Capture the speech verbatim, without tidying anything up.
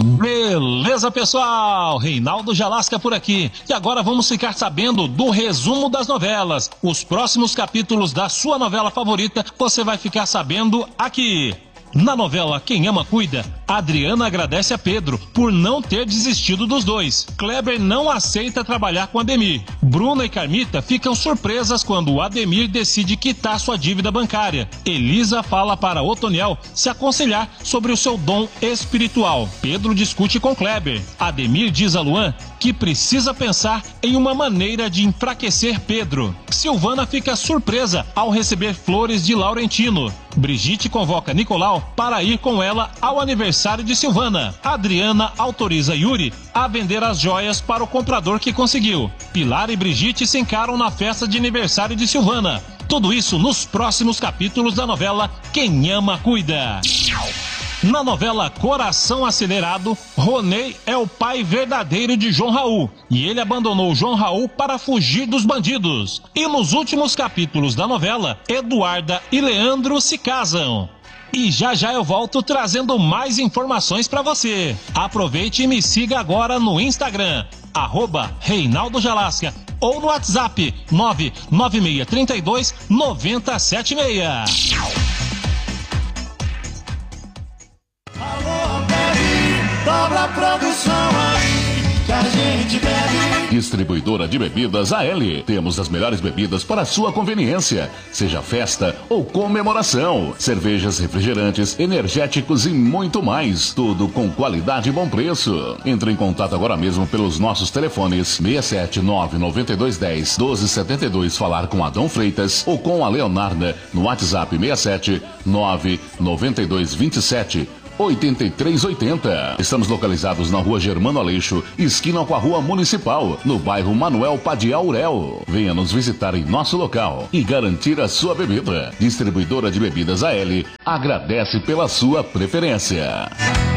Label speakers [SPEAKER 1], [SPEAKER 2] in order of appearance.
[SPEAKER 1] Beleza, pessoal? Reinaldo Jalasca por aqui. E agora vamos ficar sabendo do resumo das novelas. Os próximos capítulos da sua novela favorita você vai ficar sabendo aqui. Na novela Quem Ama Cuida, Adriana agradece a Pedro por não ter desistido dos dois. Kleber não aceita trabalhar com Ademir. Bruna e Carmita ficam surpresas quando Ademir decide quitar sua dívida bancária. Elisa fala para Otoniel se aconselhar sobre o seu dom espiritual. Pedro discute com Kleber. Ademir diz a Luan que precisa pensar em uma maneira de enfraquecer Pedro. Silvana fica surpresa ao receber flores de Laurentino. Brigitte convoca Nicolau para ir com ela ao aniversário de Silvana. Adriana autoriza Yuri a vender as joias para o comprador que conseguiu. Pilar e Brigitte se encaram na festa de aniversário de Silvana. Tudo isso nos próximos capítulos da novela Quem Ama Cuida. Na novela Coração Acelerado, Ronei é o pai verdadeiro de João Raul e ele abandonou João Raul para fugir dos bandidos. E nos últimos capítulos da novela, Eduarda e Leandro se casam. E já já eu volto trazendo mais informações para você. Aproveite e me siga agora no Instagram, arroba Reinaldo Jalasca, ou no WhatsApp nove nove seis três dois nove zero sete seis.
[SPEAKER 2] Dobra a produção aí, que a gente bebe.
[SPEAKER 3] Distribuidora de bebidas A L. Temos as melhores bebidas para a sua conveniência, seja festa ou comemoração. Cervejas, refrigerantes, energéticos e muito mais. Tudo com qualidade e bom preço. Entre em contato agora mesmo pelos nossos telefones seis sete nove nove dois um zero um doze sete dois, falar com Adão Freitas ou com a Leonarda no WhatsApp seis sete nove nove dois dois sete oitenta e três oitenta. Estamos localizados na rua Germano Aleixo, esquina com a rua Municipal, no bairro Manuel Padial Urel. Venha nos visitar em nosso local e garantir a sua bebida. Distribuidora de bebidas A L agradece pela sua preferência.